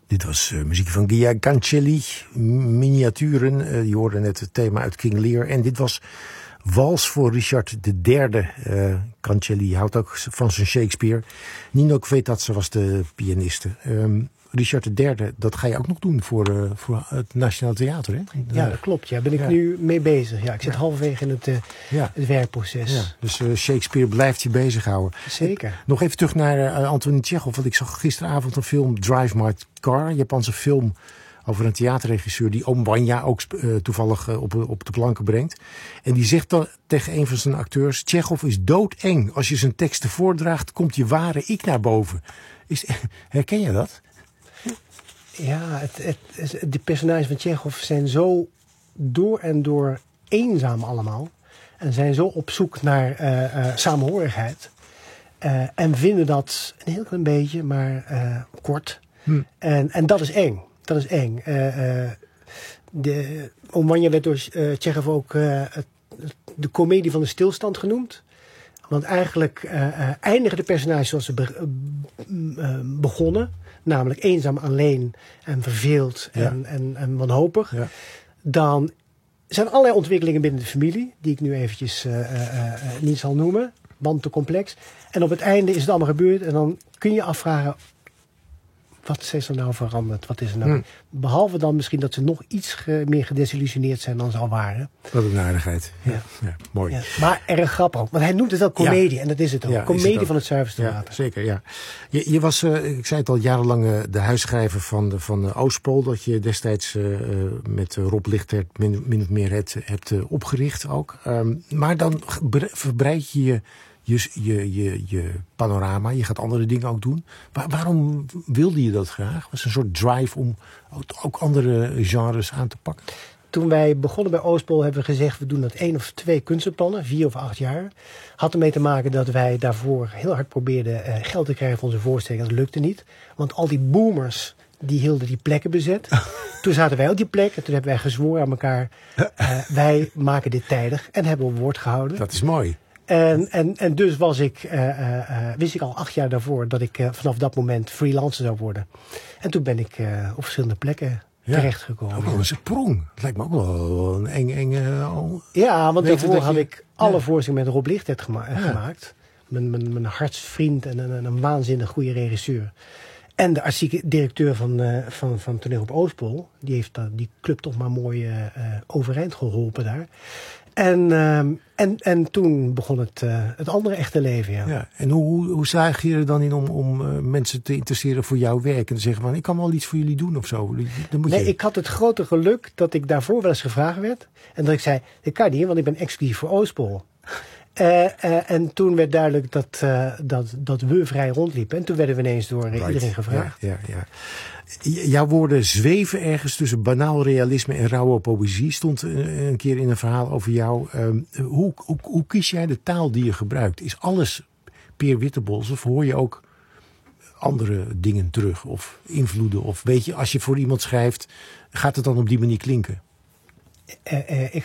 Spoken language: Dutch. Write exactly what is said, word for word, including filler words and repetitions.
Dit was uh, muziek van Gia Cancelli, miniaturen. Uh, je hoorde net het thema uit King Lear. En dit was Wals voor Richard de Derde. Uh, Cancelli houdt ook van zijn Shakespeare. Nino Kvetatse was de pianiste. Um, Richard de Derde, dat ga je ook nog doen voor, uh, voor het Nationaal Theater, hè? De, ja, dat klopt. Ja, ben ik ja. nu mee bezig. Ja, ik zit ja. halverwege in het, uh, ja. het werkproces. Ja, dus uh, Shakespeare blijft je bezighouden. Zeker. Nog even terug naar uh, Antonin Tchekhov. Want ik zag gisteravond een film, Drive My Car. Een Japanse film over een theaterregisseur die Oom Wanja ook uh, toevallig uh, op, op de planken brengt. En die zegt dan tegen een van zijn acteurs: Tchekhov is doodeng. Als je zijn teksten voordraagt, komt je ware ik naar boven. Is, herken je dat? Ja, het, het, de personages van Tchekhov zijn zo door en door eenzaam allemaal. En zijn zo op zoek naar uh, uh, samenhorigheid. Uh, en vinden dat een heel klein beetje, maar uh, kort. Hm. En, en dat is eng. Dat is eng. Uh, uh, de, Oom Wanja werd door uh, Tchekhov ook uh, de komedie van de stilstand genoemd. Want eigenlijk uh, uh, eindigen de personages zoals ze be, uh, begonnen. Namelijk eenzaam, alleen en verveeld en, ja. en, en wanhopig. Ja. Dan zijn er allerlei ontwikkelingen binnen de familie. Die ik nu eventjes uh, uh, uh, niet zal noemen. Want te complex. En op het einde is het allemaal gebeurd. En dan kun je afvragen. Wat is er nou veranderd? Wat is er nou? Hmm. Behalve dan misschien dat ze nog iets ge, meer gedesillusioneerd zijn dan ze al waren. Wat een aardigheid. Ja. Ja, ja, mooi. Ja, maar erg grappig ook. Want hij noemt het wel comedie. Ja. En dat is het ook. Ja, comedie het ook. Van het zuiverste ja, water. Zeker, ja. Je, je was, uh, ik zei het al, jarenlang uh, de huisschrijver van, de, van uh, Oostpool. Dat je destijds uh, met uh, Rob Lichtert min, min of meer het, hebt uh, opgericht ook. Um, maar dan verbreid je je... Je, je, je, je panorama, je gaat andere dingen ook doen. Waar, waarom wilde je dat graag? Was het een soort drive om ook andere genres aan te pakken? Toen wij begonnen bij Oostpool hebben we gezegd, we doen dat één of twee kunstenplannen, vier of acht jaar. Had ermee te maken dat wij daarvoor heel hard probeerden uh, geld te krijgen voor onze voorstellingen. Dat lukte niet. Want al die boomers, die hielden die plekken bezet. Toen zaten wij op die plek en toen hebben wij gezworen aan elkaar, uh, wij maken dit tijdig en hebben we woord gehouden. Dat is mooi. En, en, en dus was ik, uh, uh, wist ik al acht jaar daarvoor dat ik uh, vanaf dat moment freelancer zou worden. En toen ben ik uh, op verschillende plekken ja. terechtgekomen. Ook wel een sprong. Het lijkt me ook wel een eng, eng... Uh, ja, want daarvoor had je... ik alle ja. voorstellingen met Rob Lichtert gema- ja. gemaakt. Mijn, mijn, mijn hartsvriend en een, een waanzinnig goede regisseur. En de artistieke directeur van, uh, van, van Toneel op Oostpool. Die heeft uh, die club toch maar mooi uh, overeind geholpen daar. En, uh, en, en toen begon het, uh, het andere echte leven, ja. ja en hoe, hoe, hoe slaag je er dan in om, om uh, mensen te interesseren voor jouw werk? En te zeggen van, ik kan wel iets voor jullie doen of zo. Dan moet nee, je... ik had het grote geluk dat ik daarvoor wel eens gevraagd werd. En dat ik zei, ik kan niet, want ik ben exclusief voor Oostpool. Uh, uh, en toen werd duidelijk dat, uh, dat, dat we vrij rondliepen. En toen werden we ineens door uh, right. iedereen gevraagd. Ja, ja, ja. Jouw woorden zweven ergens tussen banaal realisme en rauwe poëzie. Stond een keer in een verhaal over jou. Um, hoe, hoe, hoe kies jij de taal die je gebruikt? Is alles Peer Wittebols of hoor je ook andere dingen terug? Of invloeden? Of weet je, als je voor iemand schrijft, gaat het dan op die manier klinken? Uh, uh, ik